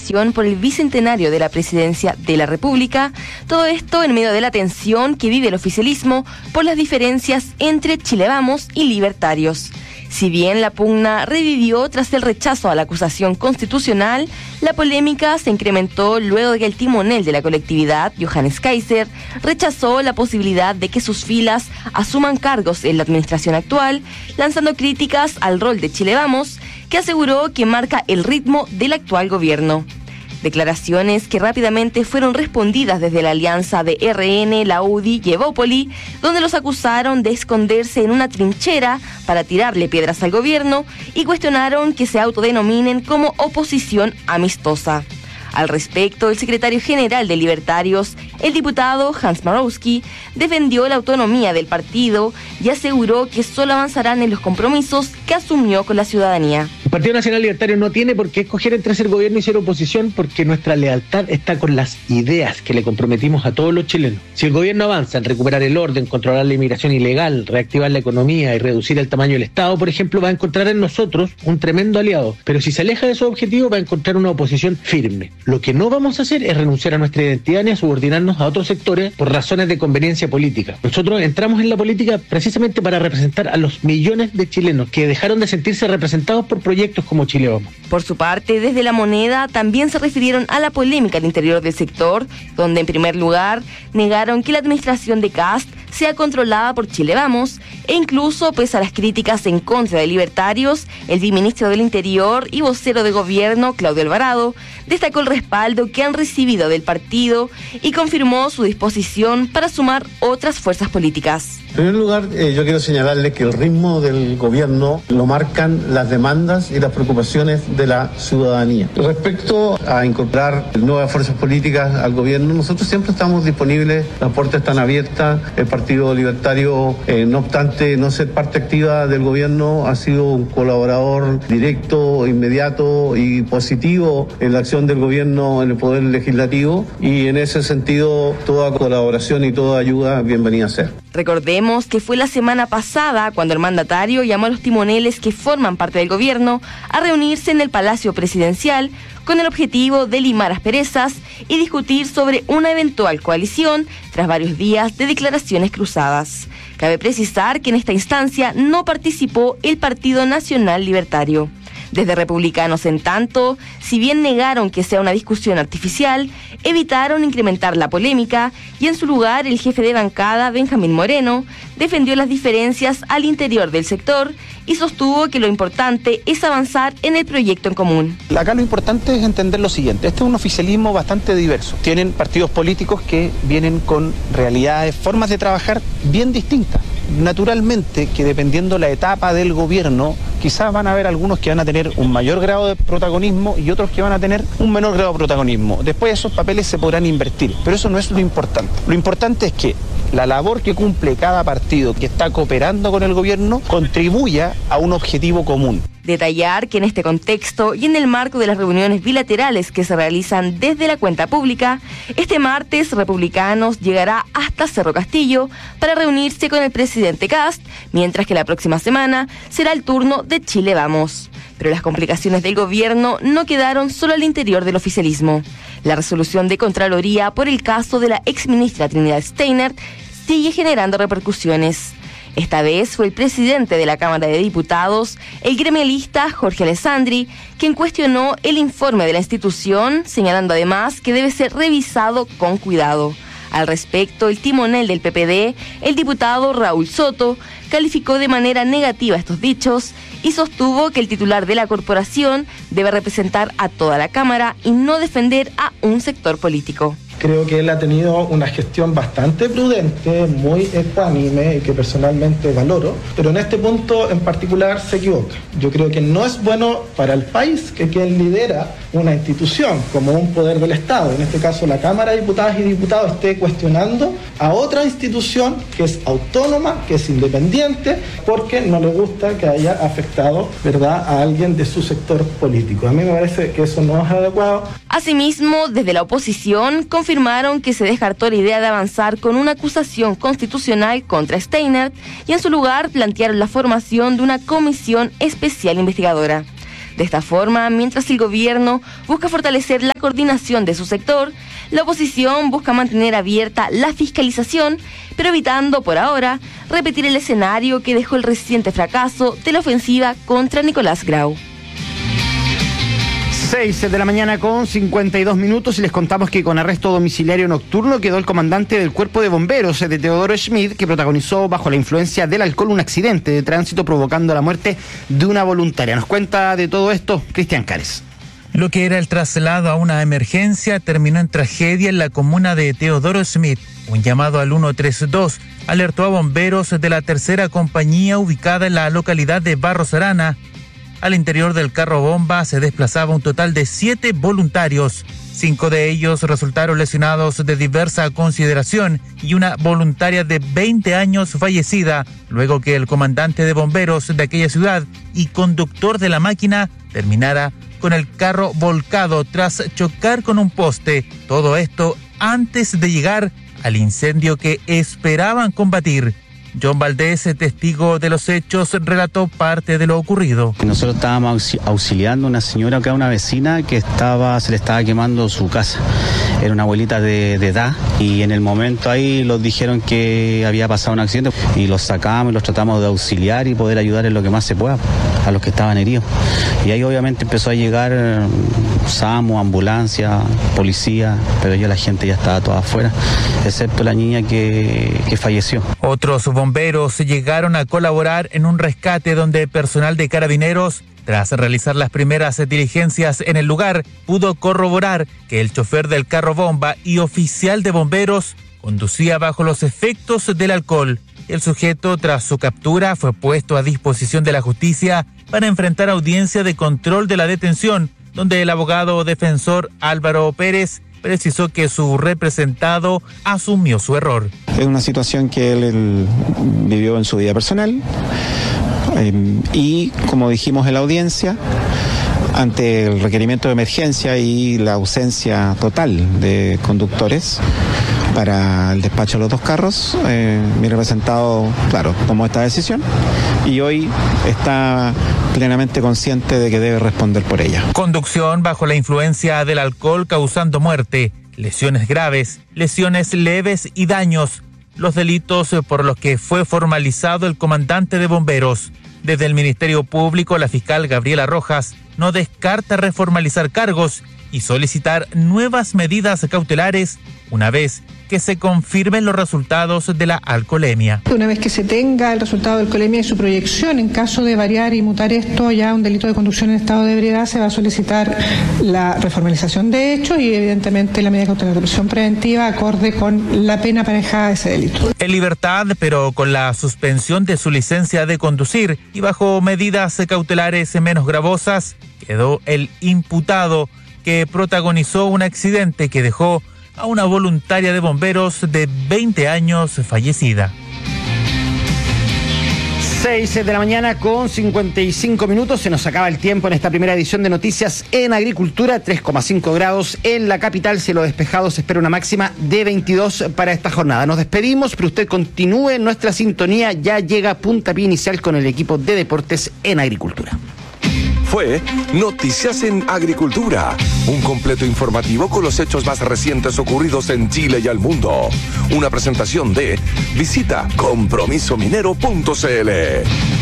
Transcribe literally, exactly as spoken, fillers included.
conmemoración por el bicentenario de la presidencia de la República. Todo esto en medio de la tensión que vive el oficialismo por las diferencias entre Chile Vamos y libertarios. Si bien la pugna revivió tras el rechazo a la acusación constitucional, la polémica se incrementó luego de que el timonel de la colectividad, Johannes Kaiser, rechazó la posibilidad de que sus filas asuman cargos en la administración actual, lanzando críticas al rol de Chile Vamos, que aseguró que marca el ritmo del actual gobierno. Declaraciones que rápidamente fueron respondidas desde la alianza de R N, la U D I y Evópoli, donde los acusaron de esconderse en una trinchera para tirarle piedras al gobierno y cuestionaron que se autodenominen como oposición amistosa. Al respecto, el secretario general de Libertarios, el diputado Hans Marowski, defendió la autonomía del partido y aseguró que solo avanzarán en los compromisos que asumió con la ciudadanía. El Partido Nacional Libertario no tiene por qué escoger entre ser gobierno y ser oposición, porque nuestra lealtad está con las ideas que le comprometimos a todos los chilenos. Si el gobierno avanza en recuperar el orden, controlar la inmigración ilegal, reactivar la economía y reducir el tamaño del Estado, por ejemplo, va a encontrar en nosotros un tremendo aliado. Pero si se aleja de esos objetivos, va a encontrar una oposición firme. Lo que no vamos a hacer es renunciar a nuestra identidad ni a subordinarnos a otros sectores por razones de conveniencia política. Nosotros entramos en la política precisamente para representar a los millones de chilenos que dejaron de sentirse representados por proyectos como Chile Vamos. Por su parte, desde La Moneda también se refirieron a la polémica al interior del sector, donde en primer lugar negaron que la administración de Kast sea controlada por Chile Vamos, e incluso, pese a las críticas en contra de libertarios, el viceministro del Interior y vocero de gobierno, Claudio Alvarado, destacó el respaldo que han recibido del partido y confirmó su disposición para sumar otras fuerzas políticas. En primer lugar, eh, yo quiero señalarle que el ritmo del gobierno lo marcan las demandas y las preocupaciones de la ciudadanía. Respecto a incorporar nuevas fuerzas políticas al gobierno, nosotros siempre estamos disponibles, las puertas están abiertas. El Partido Libertario, eh, no obstante no ser parte activa del gobierno, ha sido un colaborador directo, inmediato y positivo en la acción del gobierno en el Poder Legislativo, y en ese sentido toda colaboración y toda ayuda bienvenida sea. Recordemos que fue la semana pasada cuando el mandatario llamó a los timoneles que forman parte del gobierno a reunirse en el Palacio Presidencial con el objetivo de limar asperezas y discutir sobre una eventual coalición tras varios días de declaraciones cruzadas. Cabe precisar que en esta instancia no participó el Partido Nacional Libertario. Desde Republicanos, en tanto, si bien negaron que sea una discusión artificial, evitaron incrementar la polémica y en su lugar el jefe de bancada, Benjamín Moreno, defendió las diferencias al interior del sector y sostuvo que lo importante es avanzar en el proyecto en común. Acá lo importante es entender lo siguiente: este es un oficialismo bastante diverso. Tienen partidos políticos que vienen con realidades, formas de trabajar bien distintas. Naturalmente que dependiendo la etapa del gobierno, quizás van a haber algunos que van a tener un mayor grado de protagonismo y otros que van a tener un menor grado de protagonismo. Después esos papeles se podrán invertir, pero eso no es lo importante. Lo importante es que la labor que cumple cada partido que está cooperando con el gobierno contribuya a un objetivo común. Detallar que en este contexto y en el marco de las reuniones bilaterales que se realizan desde la cuenta pública, este martes Republicanos llegará hasta Cerro Castillo para reunirse con el presidente Kast, mientras que la próxima semana será el turno de Chile Vamos. Pero las complicaciones del gobierno no quedaron solo al interior del oficialismo. La resolución de Contraloría por el caso de la exministra Trinidad Steiner sigue generando repercusiones. Esta vez fue el presidente de la Cámara de Diputados, el gremialista Jorge Alessandri, quien cuestionó el informe de la institución, señalando además que debe ser revisado con cuidado. Al respecto, el timonel del P P D, el diputado Raúl Soto, calificó de manera negativa estos dichos y sostuvo que el titular de la corporación debe representar a toda la Cámara y no defender a un sector político. Creo que él ha tenido una gestión bastante prudente, muy ecuánime y que personalmente valoro, pero en este punto en particular se equivoca. Yo creo que no es bueno para el país que quien lidera una institución como un poder del Estado, en este caso la Cámara de Diputadas y Diputados, esté cuestionando a otra institución que es autónoma, que es independiente, porque no le gusta que haya afectado, ¿verdad?, a alguien de su sector político. A mí me parece que eso no es adecuado. Asimismo, desde la oposición confirmaron que se descartó la idea de avanzar con una acusación constitucional contra Steiner y en su lugar plantearon la formación de una comisión especial investigadora. De esta forma, mientras el gobierno busca fortalecer la coordinación de su sector, la oposición busca mantener abierta la fiscalización, pero evitando por ahora repetir el escenario que dejó el reciente fracaso de la ofensiva contra Nicolás Grau. seis de la mañana con cincuenta y dos minutos y les contamos que con arresto domiciliario nocturno quedó el comandante del Cuerpo de Bomberos de Teodoro Schmidt, que protagonizó bajo la influencia del alcohol un accidente de tránsito provocando la muerte de una voluntaria. Nos cuenta de todo esto Cristian Cares. Lo que era el traslado a una emergencia terminó en tragedia en la comuna de Teodoro Schmidt. Un llamado al ciento treinta y dos alertó a bomberos de la tercera compañía ubicada en la localidad de Barros Arana. Al interior del carro bomba se desplazaba un total de siete voluntarios. Cinco de ellos resultaron lesionados de diversa consideración y una voluntaria de veinte años fallecida, luego que el comandante de bomberos de aquella ciudad y conductor de la máquina terminara con el carro volcado tras chocar con un poste. Todo esto antes de llegar al incendio que esperaban combatir. John Valdés, testigo de los hechos, relató parte de lo ocurrido. Nosotros estábamos auxiliando a una señora, que era una vecina, que estaba, se le estaba quemando su casa. Era una abuelita de, de edad y en el momento ahí los dijeron que había pasado un accidente y los sacamos y los tratamos de auxiliar y poder ayudar en lo que más se pueda a los que estaban heridos. Y ahí obviamente empezó a llegar SAMU, ambulancia, policía, pero ya la gente ya estaba toda afuera, excepto la niña que, que falleció. Otros bomberos llegaron a colaborar en un rescate donde personal de Carabineros, tras realizar las primeras diligencias en el lugar, pudo corroborar que el chofer del carro bomba y oficial de bomberos conducía bajo los efectos del alcohol. El sujeto, tras su captura, fue puesto a disposición de la justicia para enfrentar audiencia de control de la detención, donde el abogado defensor Álvaro Pérez precisó que su representado asumió su error. Es una situación que él, él vivió en su vida personal eh, y, como dijimos en la audiencia, ante el requerimiento de emergencia y la ausencia total de conductores para el despacho de los dos carros, eh, mi representado, claro, tomó esta decisión y hoy está plenamente consciente de que debe responder por ella. Conducción bajo la influencia del alcohol causando muerte, lesiones graves, lesiones leves y daños, los delitos por los que fue formalizado el comandante de bomberos. Desde el Ministerio Público, la fiscal Gabriela Rojas no descarta reformalizar cargos y solicitar nuevas medidas cautelares una vez que se confirmen los resultados de la alcoholemia. Una vez que se tenga el resultado de alcoholemia y su proyección, en caso de variar y mutar esto ya a un delito de conducción en estado de ebriedad, se va a solicitar la reformalización de hechos y evidentemente la medida cautelar de prisión preventiva acorde con la pena aparejada a ese delito. En libertad, pero con la suspensión de su licencia de conducir y bajo medidas cautelares menos gravosas, quedó el imputado que protagonizó un accidente que dejó a una voluntaria de bomberos de veinte años fallecida. seis de la mañana con cincuenta y cinco minutos, se nos acaba el tiempo en esta primera edición de Noticias en Agricultura. Tres coma cinco grados en la capital, cielo despejado, se espera una máxima de veintidós para esta jornada. Nos despedimos, pero usted continúe en nuestra sintonía, ya llega puntapié inicial con el equipo de deportes en Agricultura. Fue Noticias en Agricultura, un completo informativo con los hechos más recientes ocurridos en Chile y al mundo. Una presentación de Visita compromiso minero punto c l.